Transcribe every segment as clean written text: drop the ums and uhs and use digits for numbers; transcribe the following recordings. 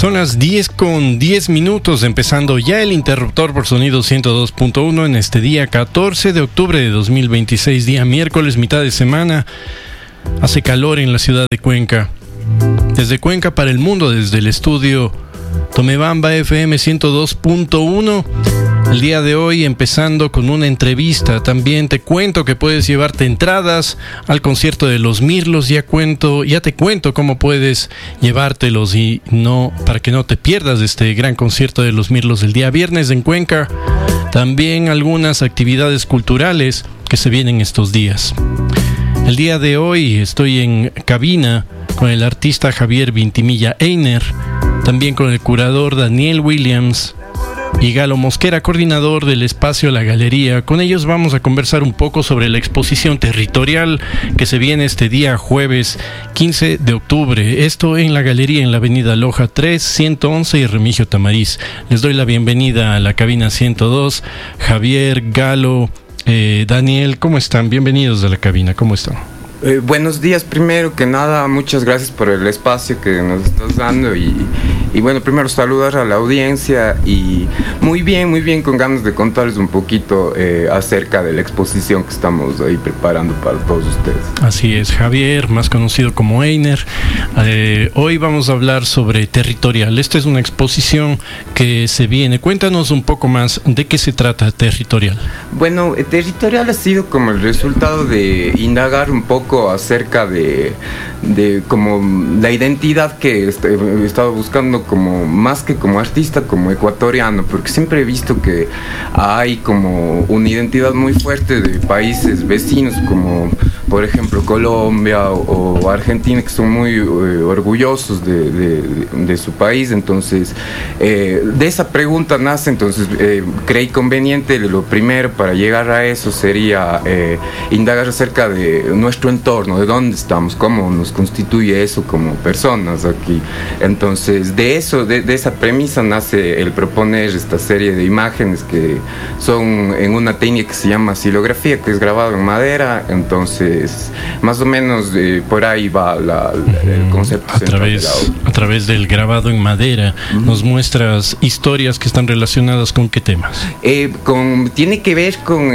Son las 10:10, empezando ya el interruptor por sonido 102.1 en este día 14 de octubre de 2026, día miércoles, mitad de semana. Hace calor en la ciudad de Cuenca. Desde Cuenca para el mundo, desde el estudio Tomebamba FM 102.1. El día de hoy empezando con una entrevista. También te cuento que puedes llevarte entradas al concierto de Los Mirlos. Ya te cuento cómo puedes llevártelos y no, para que no te pierdas este gran concierto de Los Mirlos el día viernes en Cuenca. También algunas actividades culturales que se vienen estos días. El día de hoy estoy en cabina con el artista Javier Vintimilla Einer, también con el curador Daniel Williams y Galo Mosquera, coordinador del espacio La Galería. Con ellos vamos a conversar un poco sobre la exposición territorial que se viene este día jueves 15 de octubre. Esto en La Galería, en la avenida Loja 3, 111 y Remigio Tamariz. Les doy la bienvenida a la cabina 102. Javier, Galo, Daniel, ¿cómo están? Bienvenidos a la cabina, ¿cómo están? Buenos días, primero que nada, muchas gracias por el espacio que nos estás dando y bueno, primero saludar a la audiencia y muy bien, con ganas de contarles un poquito acerca de la exposición que estamos ahí preparando para todos ustedes. Así es, Javier, más conocido como Einer. Hoy vamos a hablar sobre Territorial. Esta es una exposición que se viene. Cuéntanos un poco más de qué se trata Territorial. Bueno, Territorial ha sido como el resultado de indagar un poco acerca de como la identidad que he estado buscando como más que como artista, como ecuatoriano, porque siempre he visto que hay como una identidad muy fuerte de países vecinos como por ejemplo Colombia o Argentina, que son muy orgullosos de su país. Entonces de esa pregunta nace, entonces creí conveniente, lo primero para llegar a eso sería indagar acerca de nuestro entorno, de dónde estamos, cómo nos constituye eso como personas aquí. Entonces de esa premisa nace el proponer esta serie de imágenes que son en una técnica que se llama silografía, que es grabado en madera. Entonces más o menos por ahí va el concepto a través del grabado en madera. Nos muestras historias que están relacionadas con qué temas. Tiene que ver con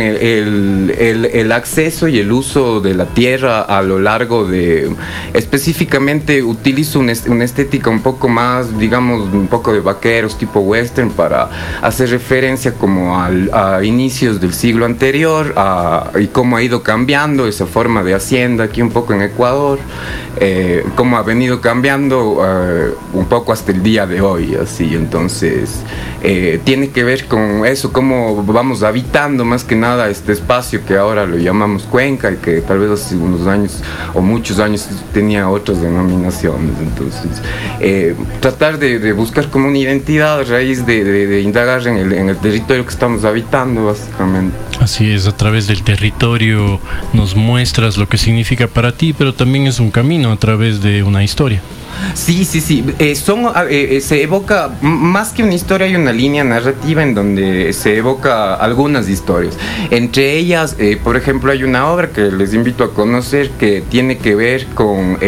el acceso y el uso de la tierra a lo largo de, específicamente utilizo una estética un poco más, digamos, un poco de vaqueros tipo western, para hacer referencia como a inicios del siglo anterior y cómo ha ido cambiando esa forma de hacienda aquí un poco en Ecuador, cómo ha venido cambiando un poco hasta el día de hoy, así. Entonces tiene que ver con eso, cómo vamos habitando más que nada este espacio que ahora lo llamamos Cuenca y que tal vez hace unos años o muchos años tenía otras denominaciones. Entonces tratar de buscar como una identidad a raíz de indagar en el territorio que estamos habitando, básicamente. Así es, a través del territorio nos muestras lo que significa para ti, pero también es un camino a través de una historia. Sí. Se evoca, más que una historia, hay una línea narrativa en donde se evoca algunas historias. Entre ellas, por ejemplo, hay una obra que les invito a conocer que tiene que ver con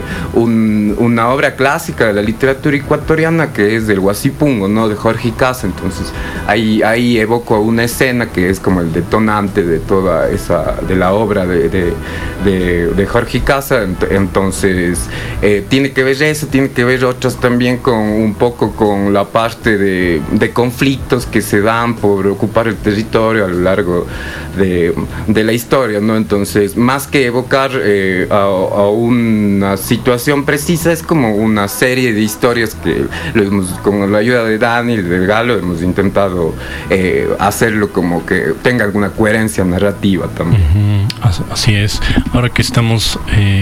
una obra clásica de la literatura ecuatoriana, que es del Huasipungo, ¿no?, de Jorge Casa. Entonces ahí evoco una escena que es como el detonante de toda esa, de la obra de Jorge Casa. Entonces tiene que ver eso, tiene que ver otras también con un poco con la parte de conflictos que se dan por ocupar el territorio a lo largo de la historia, ¿no? Entonces, más que evocar a una situación precisa, es como una serie de historias que con la ayuda de Dani y de Galo hemos intentado hacerlo como que tenga alguna coherencia narrativa también. Así es. Ahora que estamos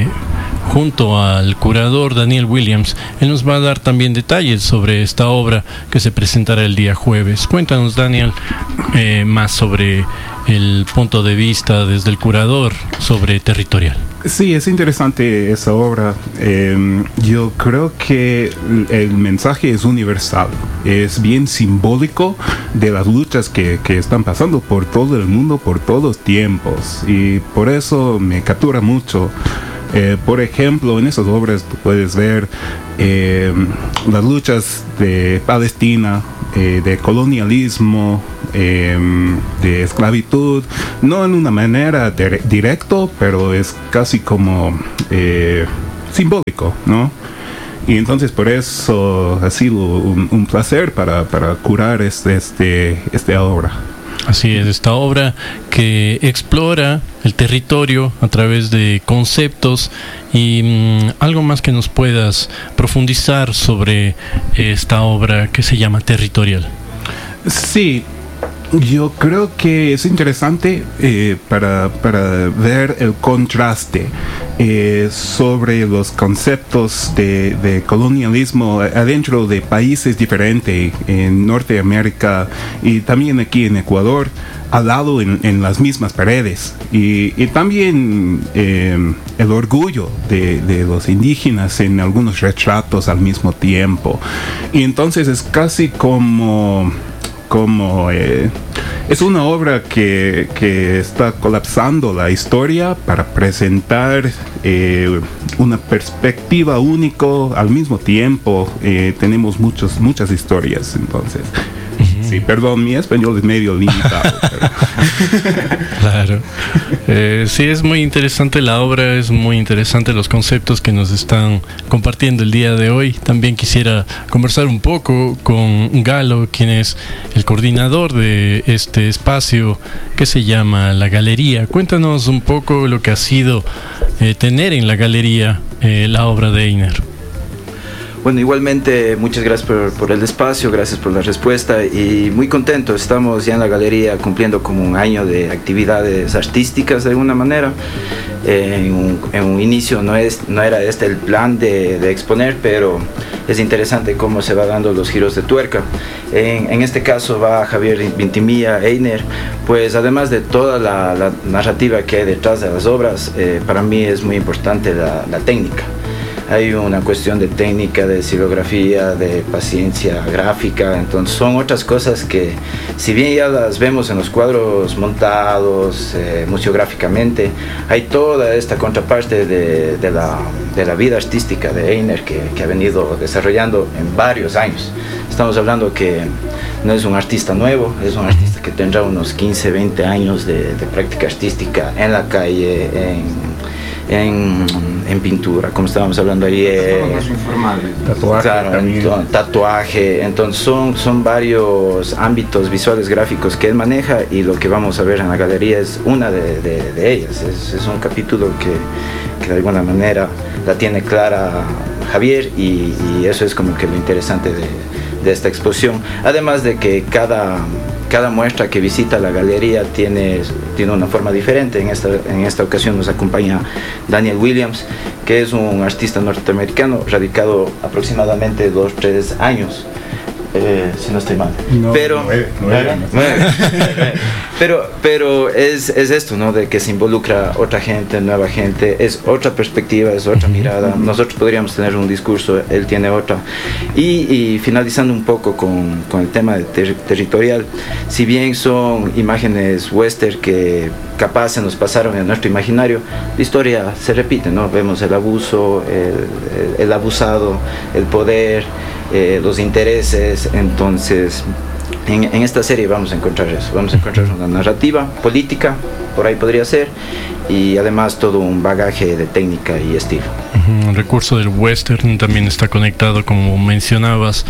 junto al curador Daniel Williams, él nos va a dar también detalles sobre esta obra que se presentará el día jueves. Cuéntanos, Daniel, más sobre el punto de vista desde el curador sobre Territorial. Sí, es interesante esa obra. Yo creo que el mensaje es universal, es bien simbólico de las luchas que están pasando por todo el mundo, por todos los tiempos, y por eso me captura mucho. Por ejemplo, en esas obras tú puedes ver las luchas de Palestina, de colonialismo, de esclavitud, no en una manera directo, pero es casi como simbólico, ¿no? Y entonces por eso ha sido un placer para curar esta obra. Así es, esta obra que explora el territorio a través de conceptos y algo más que nos puedas profundizar sobre esta obra que se llama Territorial. Sí, yo creo que es interesante para ver el contraste sobre los conceptos de colonialismo adentro de países diferentes en Norteamérica y también aquí en Ecuador, al lado en las mismas paredes, y también el orgullo de los indígenas en algunos retratos al mismo tiempo. Y entonces es casi como es una obra que está colapsando la historia para presentar una perspectiva única al mismo tiempo. Tenemos muchas historias, entonces. Sí, perdón, mi español es medio limitado. Claro. Sí, es muy interesante la obra, es muy interesante los conceptos que nos están compartiendo el día de hoy. También quisiera conversar un poco con Galo, quien es el coordinador de este espacio que se llama La Galería. Cuéntanos un poco lo que ha sido tener en la galería la obra de Einer. Bueno, igualmente muchas gracias por el espacio, gracias por la respuesta y muy contento. Estamos ya en la galería cumpliendo como un año de actividades artísticas de alguna manera. En un inicio no era este el plan de exponer, pero es interesante cómo se va dando los giros de tuerca. En este caso va Javier Vintimilla, Einer, pues además de toda la narrativa que hay detrás de las obras, para mí es muy importante la técnica. Hay una cuestión de técnica, de estilografía, de paciencia gráfica, entonces son otras cosas que, si bien ya las vemos en los cuadros montados, museográficamente, hay toda esta contraparte de la vida artística de Einer que ha venido desarrollando en varios años. Estamos hablando que no es un artista nuevo, es un artista que tendrá unos 15, 20 años de práctica artística en la calle, en pintura, como estábamos hablando ahí, tatuaje, entonces son varios ámbitos visuales gráficos que él maneja, y lo que vamos a ver en la galería es una de ellas. Es un capítulo que de alguna manera la tiene clara Javier, y eso es como que lo interesante de esta exposición, además de que cada muestra que visita la galería tiene una forma diferente. En esta ocasión nos acompaña Daniel Williams, que es un artista norteamericano radicado aproximadamente 2-3 años, si no estoy mal. No, pero pero es esto, ¿no? De que se involucra otra gente, nueva gente, es otra perspectiva, es otra mirada. Nosotros podríamos tener un discurso, él tiene otra. Y finalizando un poco con el tema de territorial, si bien son imágenes western que capaz se nos pasaron en nuestro imaginario, la historia se repite, ¿no? Vemos el abuso, el abusado, el poder, los intereses. Entonces en esta serie vamos a encontrar eso, vamos a encontrar una narrativa política, por ahí podría ser, y además todo un bagaje de técnica y estilo. El recurso del western también está conectado, como mencionabas,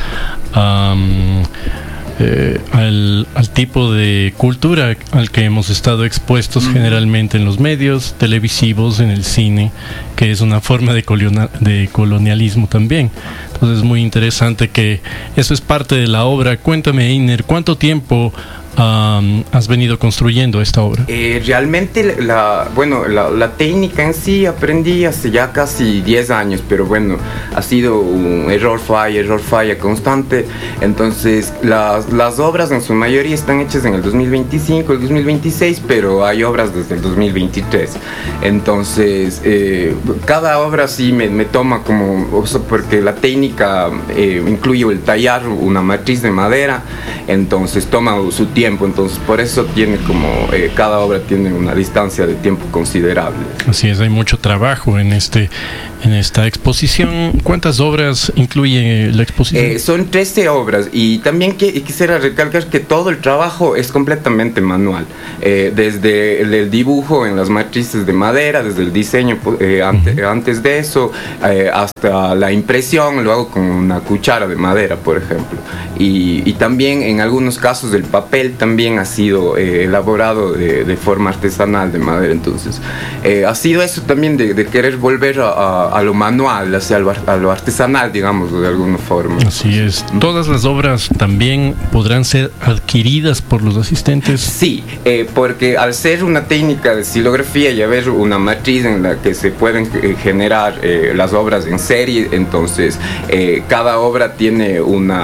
al tipo de cultura al que hemos estado expuestos generalmente en los medios televisivos, en el cine, que es una forma de colonialismo también. Entonces es muy interesante que eso es parte de la obra. Cuéntame, Einer, ¿cuánto tiempo has venido construyendo esta obra? Realmente la técnica en sí aprendí hace ya casi 10 años, pero bueno, ha sido un error falla constante. Entonces las obras en su mayoría están hechas en el 2025, el 2026, pero hay obras desde el 2023. Entonces cada obra sí me toma como, porque la técnica incluye el tallar una matriz de madera, entonces toma su tiempo. tiempo, entonces por eso tiene como cada obra tiene una distancia de tiempo considerable. Así es, hay mucho trabajo en esta exposición. ¿Cuántas obras incluye la exposición? Son 13 obras y también quisiera recalcar que todo el trabajo es completamente manual, desde el dibujo en las matrices de madera, desde el diseño antes de eso, hasta la impresión lo hago con una cuchara de madera, por ejemplo, y también en algunos casos el papel también ha sido elaborado de forma artesanal de madera. Entonces ha sido eso también de querer volver a lo manual, hacia a lo artesanal, digamos, de alguna forma. Así es. ¿Todas las obras también podrán ser adquiridas por los asistentes? Sí, porque al ser una técnica de estilografía y haber una matriz en la que se pueden generar las obras en serie, entonces cada obra tiene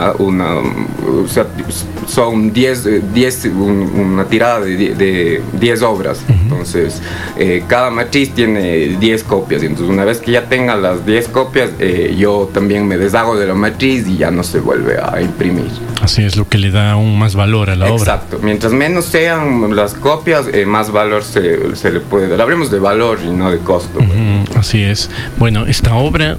o sea, son 10 una tirada de 10 obras. Entonces cada matriz tiene 10 copias, entonces una vez que ya tenga las 10 copias, yo también me deshago de la matriz y ya no se vuelve a imprimir. Así es, lo que le da aún más valor a la obra. Exacto, mientras menos sean las copias, más valor se le puede dar. Hablemos de valor y no de costo. Así es. Bueno, esta obra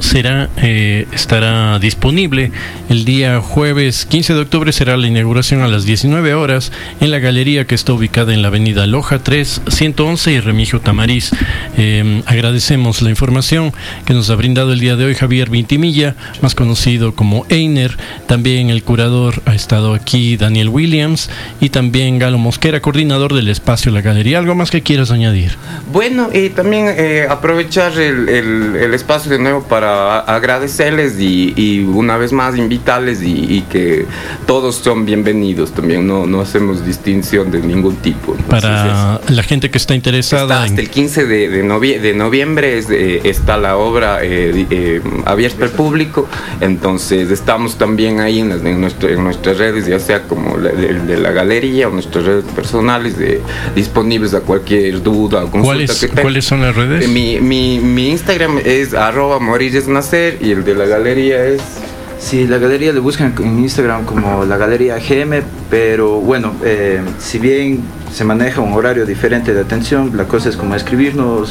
estará disponible el día jueves 15 de octubre, será la inauguración a las 19 horas en la galería que está ubicada en la avenida Loja 3, 111 y Remigio Tamariz. Agradecemos la información que nos ha brindado el día de hoy Javier Vintimilla, más conocido como Einer. También el curador ha estado aquí, Daniel Williams, y también Galo Mosquera, coordinador del espacio La Galería. ¿Algo más que quieras añadir? Bueno, y también aprovechar el espacio de nuevo para agradecerles y una vez más invitarles y que todos son bienvenidos también, no hacemos distinción de ningún tipo. Para la gente que está interesada. Hasta el 15 de noviembre está la obra abierta al público, entonces estamos también ahí en nuestras redes, ya sea como el de la galería o nuestras redes personales, disponibles a cualquier duda o consulta que tengan. ¿Cuáles son las redes? Mi Instagram es @morirresnacer y el de la galería es... Sí, la galería le buscan en Instagram como la Galería GM, pero bueno, si bien se maneja un horario diferente de atención, la cosa es como escribirnos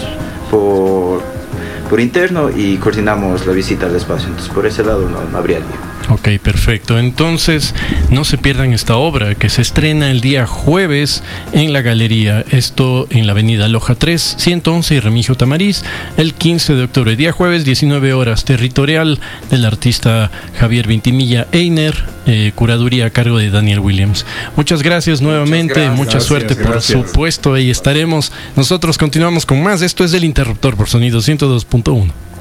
por interno y coordinamos la visita al espacio, entonces por ese lado no habría lío. Ok, perfecto. Entonces, no se pierdan esta obra que se estrena el día jueves en la galería. Esto en la avenida Loja 3, 111 y Remigio Tamariz, el 15 de octubre. Día jueves, 19 horas, territorial del artista Javier Vintimilla Einer, curaduría a cargo de Daniel Williams. Muchas gracias nuevamente, mucha suerte, por supuesto. Ahí estaremos. Nosotros continuamos con más. Esto es El Interruptor por Sonido 102.1.